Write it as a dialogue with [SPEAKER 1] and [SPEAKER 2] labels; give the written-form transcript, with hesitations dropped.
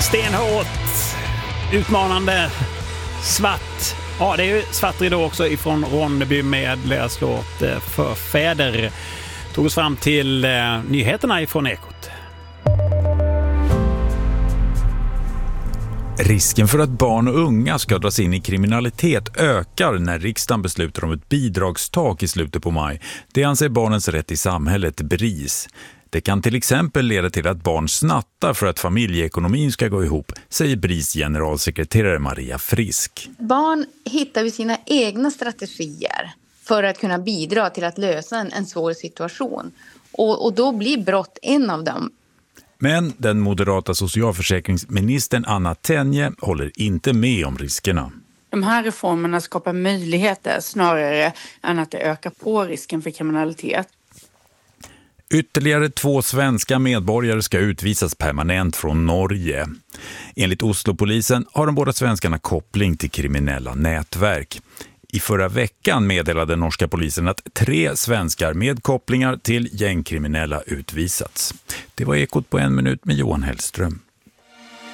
[SPEAKER 1] Stenhårt, utmanande, svart. Ja, det är ju svart ridå också ifrån Ronneby med deras låt För fäder. Tog oss fram till nyheterna ifrån Ekot.
[SPEAKER 2] Risken för att barn och unga ska dras in i kriminalitet ökar när riksdagen beslutar om ett bidragstak i slutet på maj. Det anser Barnens rätt i samhället, BRIS. Det kan till exempel leda till att barn snattar för att familjeekonomin ska gå ihop, säger BRIS generalsekreterare Maria Frisk.
[SPEAKER 3] Barn hittar ju sina egna strategier för att kunna bidra till att lösa en svår situation. Och då blir brott en av dem.
[SPEAKER 2] Men den moderata socialförsäkringsministern Anna Tenje håller inte med om riskerna.
[SPEAKER 4] De här reformerna skapar möjligheter snarare än att det ökar på risken för kriminalitet.
[SPEAKER 2] Ytterligare 2 svenska medborgare ska utvisas permanent från Norge. Enligt Oslopolisen har de båda svenskarna koppling till kriminella nätverk. I förra veckan meddelade norska polisen att 3 svenskar med kopplingar till gängkriminella utvisats. Det var Ekot på 1 minut med Johan Hellström.